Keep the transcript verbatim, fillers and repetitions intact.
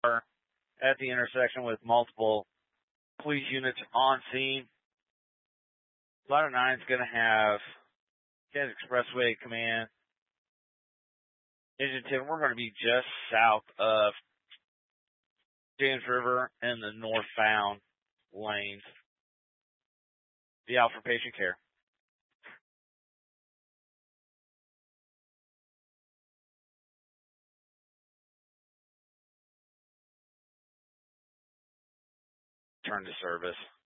are at the intersection with multiple police units on scene. Ladder nine is going to have Kansas Expressway Command. Engine ten, we're going to be just south of James River in the northbound lanes. Be out for patient care. Turn to service.